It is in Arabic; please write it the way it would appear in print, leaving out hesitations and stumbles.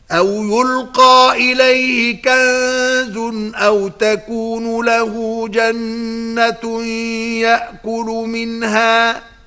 أو يلقى إليه كنز أو تكون له جنة يأكل منها